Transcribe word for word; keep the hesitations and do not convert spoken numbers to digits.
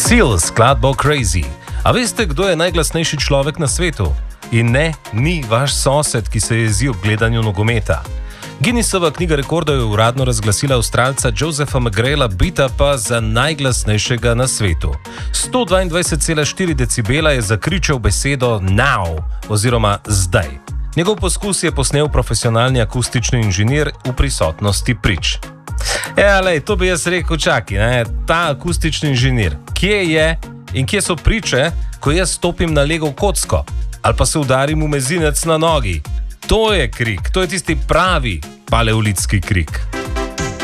Seal skladbo Crazy. A veste, kdo je najglasnejši človek na svetu? In ne, ni vaš sosed, ki se jezi ob gledanju nogometa. Guinnessova knjiga rekordov je uradno razglasila Avstralca Josepha McGraila Bita pa za najglasnejšega na svetu. sto dvaindvajset celih štiri decibela je zakričal besedo now oziroma zdaj. Njegov poskus je posnel profesionalni akustični inženir v prisotnosti prič. Ja, lej, to bi jaz rekel, čaki, ne? Ta akustični inženir, kje je in kje so priče, ko jaz stopim na Lego kocko ali pa se udarim v mezinec na nogi? To je krik, to je tisti pravi paleolitski krik.